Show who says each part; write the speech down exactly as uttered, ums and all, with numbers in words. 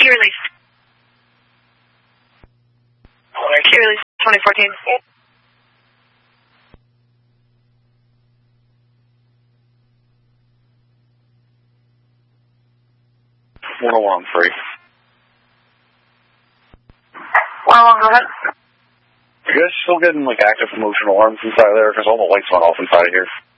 Speaker 1: Key release. Key release, twenty fourteen.
Speaker 2: one oh one, free.
Speaker 1: one oh one, go ahead.
Speaker 2: You guys still getting, like, active motion alarms inside there? Because all the lights went off inside of here.